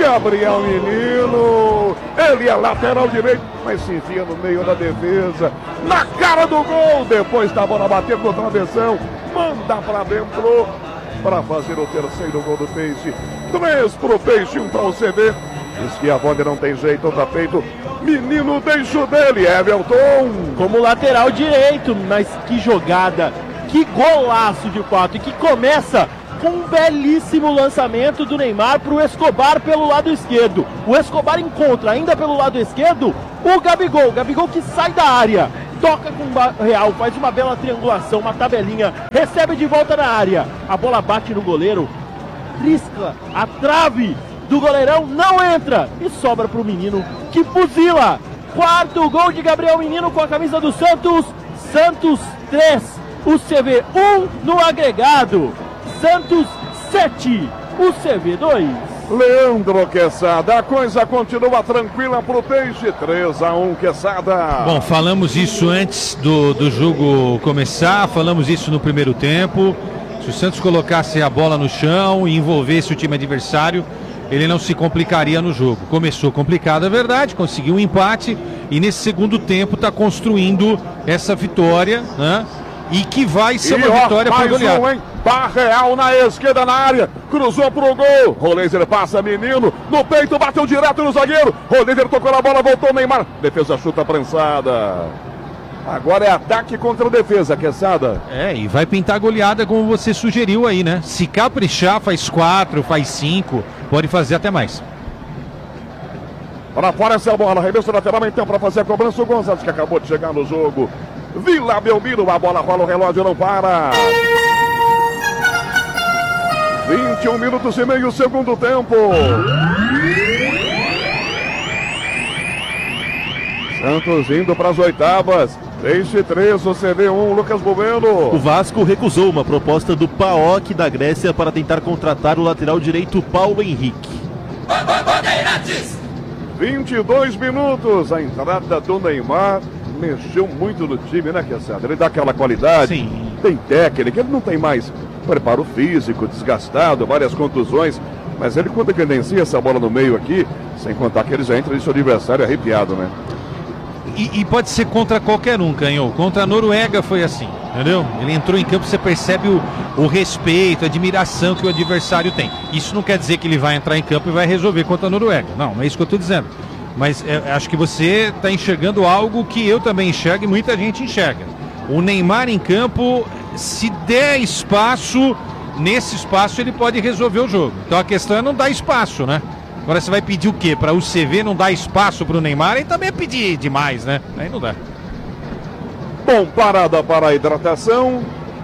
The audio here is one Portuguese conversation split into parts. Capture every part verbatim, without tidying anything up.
Gabriel Menino, ele é lateral direito, mas se enfia no meio da defesa, na cara do gol, depois da bola bater no travessão, manda pra dentro, para fazer o terceiro gol do Peixe. Três pro Peixe, um para o C V. Diz que a Vonda não tem jeito, tá feito. Menino, deixa o dele, Everton. Como lateral direito, mas que jogada, que golaço de fato, e que começa com um belíssimo lançamento do Neymar para o Escobar pelo lado esquerdo. O Escobar encontra ainda pelo lado esquerdo o Gabigol, o Gabigol que sai da área, toca com o Real, faz uma bela triangulação, uma tabelinha, recebe de volta na área, a bola bate no goleiro, risca a trave do goleirão, não entra e sobra para o Menino que fuzila. Quarto gol de Gabriel Menino com a camisa do Santos. Santos três, o C V um no agregado. Santos sete, o C V dois. Leandro Quesada, a coisa continua tranquila pro Peixe, três a um, Quesada. Bom, falamos isso antes do, do jogo começar, falamos isso no primeiro tempo. Se o Santos colocasse a bola no chão e envolvesse o time adversário, ele não se complicaria no jogo. Começou complicado, é verdade, conseguiu um empate e nesse segundo tempo está construindo essa vitória, né? E que vai ser uma e, vitória para golear. Um, Barreal na esquerda na área, cruzou pro gol, Roleiser passa, Menino, no peito, bateu direto no zagueiro, Roleiser tocou na bola, voltou Neymar, defesa chuta prensada. Agora é ataque contra a defesa, Quesada. É, e vai pintar goleada como você sugeriu aí, né? Se caprichar, faz quatro, faz cinco, pode fazer até mais. Para fora essa bola, arremesso lateral então para fazer a cobrança, o Gonzalez que acabou de chegar no jogo. Vila Belmiro, a bola rola, o relógio não para. vinte e um minutos e meio, segundo tempo. Santos indo para as oitavas. Peixe três, o C V um, Lucas Bueno. O Vasco recusou uma proposta do P A O K da Grécia para tentar contratar o lateral direito Paulo Henrique. vinte e dois minutos, a entrada do Neymar mexeu muito no time, né, Quesada? Ele dá aquela qualidade, sim, tem técnica, ele não tem mais preparo físico, desgastado, várias contusões, mas ele quando credencia essa bola no meio aqui, sem contar que ele já entra nesse adversário arrepiado, né? E, e pode ser contra qualquer um, Canhão. Contra a Noruega foi assim, entendeu? Ele entrou em campo, você percebe o, o respeito, a admiração que o adversário tem. Isso não quer dizer que ele vai entrar em campo e vai resolver contra a Noruega. Não, não é isso que eu estou dizendo. Mas é, acho que você está enxergando algo que eu também enxergo e muita gente enxerga. O Neymar em campo, se der espaço, nesse espaço ele pode resolver o jogo. Então a questão é não dar espaço, né? Agora você vai pedir o quê? Para o C V não dar espaço para o Neymar? Aí também é pedir demais, né? Aí não dá. Bom, parada para a hidratação.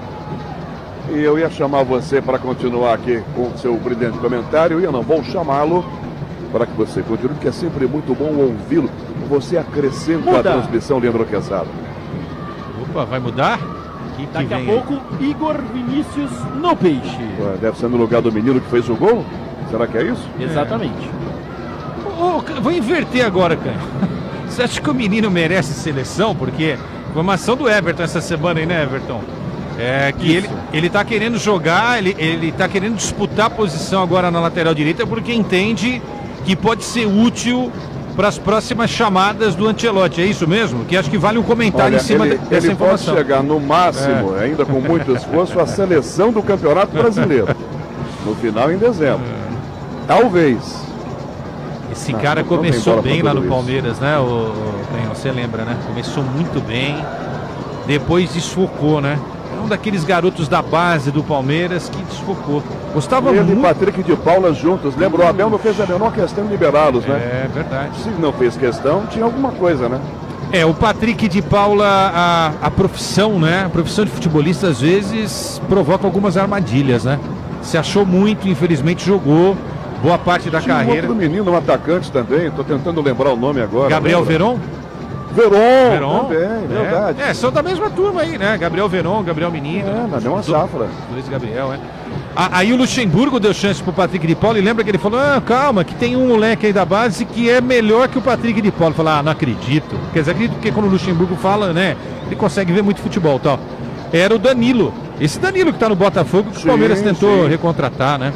E eu ia chamar você para continuar aqui com o seu brilhante comentário. E eu não vou chamá-lo para que você continue, porque é sempre muito bom ouvi-lo. Você acrescenta Muda. a transmissão, Leandro Quesada. Opa, vai mudar? Que que Daqui a pouco, aí? Igor Vinícius no Peixe. Deve ser no lugar do menino que fez o gol? Será que é isso? Exatamente. É. Oh, vou inverter agora, cara. Você acha que o menino merece seleção? Porque formação do Everton essa semana aí, né, Everton? É que ele, ele tá querendo jogar, ele, ele tá querendo disputar a posição agora na lateral direita porque entende que pode ser útil para as próximas chamadas do Ancelotti. É isso mesmo? Que acho que vale um comentário. Olha, em cima ele, dessa ele informação. Ele pode chegar no máximo, é. ainda com muito esforço, a seleção do Campeonato Brasileiro. No final, em dezembro. É. Talvez. Esse não, cara não começou bem lá no isso. Palmeiras, né? O, o, você lembra, né? Começou muito bem. Depois desfocou, né? É um daqueles garotos da base do Palmeiras que desfocou. Gostava Ele muito. e Patrick de Paula juntos. Lembra? O Abel não fez a menor questão de liberá-los, né? É verdade. Se não fez questão, tinha alguma coisa, né? É, o Patrick de Paula, a, a profissão, né? A profissão de futebolista às vezes provoca algumas armadilhas, né? Se achou muito, infelizmente jogou boa parte da tinha carreira. Um outro menino, um atacante também, tô tentando lembrar o nome agora. Gabriel Veron? Veron, Veron também, é, verdade. É, são da mesma turma aí, né? Gabriel Veron, Gabriel Menino. É, mas não uma safra. Luiz Gabriel, é. Aí o Luxemburgo deu chance pro Patrick de Paula e lembra que ele falou, ah, calma, que tem um moleque aí da base que é melhor que o Patrick de Paula. Falou, ah, não acredito. Quer dizer, acredito porque quando o Luxemburgo fala, né, ele consegue ver muito futebol e tal. Era o Danilo. Esse Danilo que tá no Botafogo, que sim, o Palmeiras tentou sim. recontratar, né?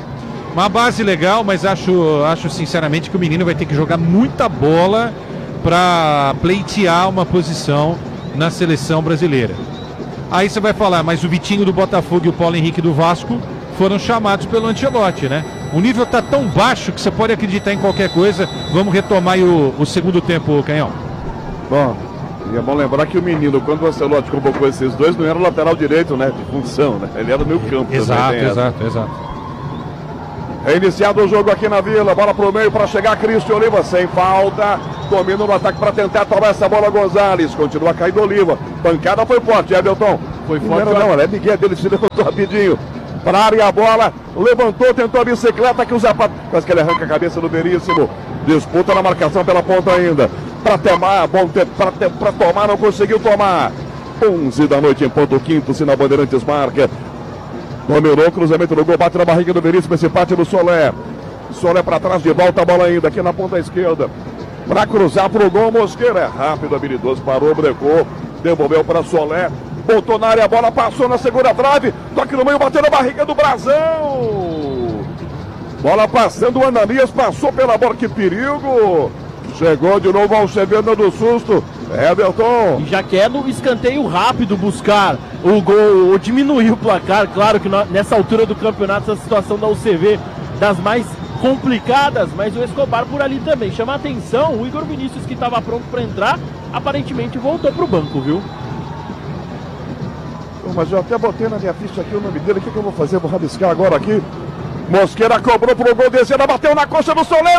Uma base legal, mas acho, acho sinceramente que o menino vai ter que jogar muita bola para pleitear uma posição na seleção brasileira. Aí você vai falar, mas o Vitinho do Botafogo e o Paulo Henrique do Vasco foram chamados pelo Ancelotti, né? O nível tá tão baixo que você pode acreditar em qualquer coisa. Vamos retomar aí o, o segundo tempo, Canhão. Bom, e é bom lembrar que o menino, quando o Ancelotti convocou esses dois, não era o lateral direito, né? De função, né? Ele era do meio campo. Exato, exato, exato. É iniciado o jogo aqui na Vila, bola pro meio para chegar Cristian Oliva, sem falta, domina no ataque para tentar tomar essa bola Gonzalez, continua caindo Oliva, pancada foi forte, Everton. Foi forte, não, não, é Miguel dele, se levantou rapidinho, para a área a bola, levantou, tentou a bicicleta, que o Zapata, quase que ele arranca a cabeça do Veríssimo, disputa na marcação pela ponta ainda, para tomar, bom tempo, para tomar, não conseguiu tomar, onze da noite em ponto quinto, se na Bandeirantes marca. Dominou, cruzamento do gol, bate na barriga do Veríssimo, esse bate do Solé. Solé para trás, de volta a bola ainda, aqui na ponta esquerda. Para cruzar para o gol, Mosqueira. É rápido, habilidoso, parou, brecou, devolveu para Solé. Botou na área, a bola passou na segunda trave. Toque no meio, bateu na barriga do Brasão. Bola passando, o Ananias passou pela bola, que perigo. Chegou de novo ao Severo do susto. Everton. E já quer no escanteio rápido buscar o gol, ou diminuir o placar. Claro que nessa altura do campeonato, essa situação da U C V das mais complicadas, mas o Escobar por ali também. Chama a atenção, o Igor Vinícius, que estava pronto para entrar, aparentemente voltou para o banco, viu? Mas eu até botei na minha ficha aqui o nome dele. O que, que eu vou fazer? Vou rabiscar agora aqui. Mosqueira cobrou pro gol, descendo, bateu na coxa do Solé.